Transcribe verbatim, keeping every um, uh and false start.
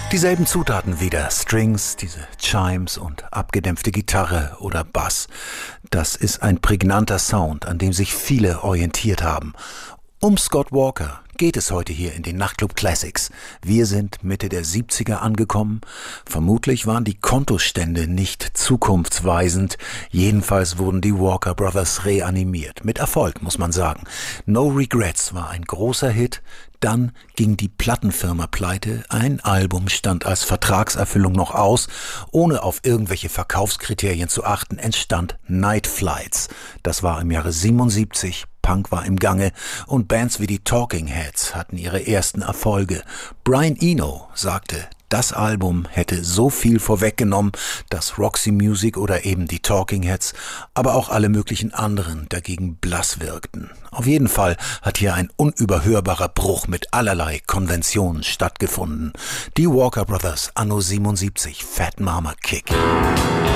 Dieselben Zutaten wieder, Strings, diese Chimes und abgedämpfte Gitarre oder Bass. Das ist ein prägnanter Sound, an dem sich viele orientiert haben. Um Scott Walker geht es heute hier in den Nachtclub Classics. Wir sind Mitte der siebziger angekommen. Vermutlich waren die Kontostände nicht zukunftsweisend. Jedenfalls wurden die Walker Brothers reanimiert. Mit Erfolg, muss man sagen. No Regrets war ein großer Hit. Dann ging die Plattenfirma pleite. Ein Album stand als Vertragserfüllung noch aus. Ohne auf irgendwelche Verkaufskriterien zu achten, entstand Night Flights. Das war im Jahre siebenundsiebzig. Punk war im Gange und Bands wie die Talking Heads hatten ihre ersten Erfolge. Brian Eno sagte, das Album hätte so viel vorweggenommen, dass Roxy Music oder eben die Talking Heads, aber auch alle möglichen anderen dagegen blass wirkten. Auf jeden Fall hat hier ein unüberhörbarer Bruch mit allerlei Konventionen stattgefunden. Die Walker Brothers anno siebenundsiebzig, Fat Mama Kick.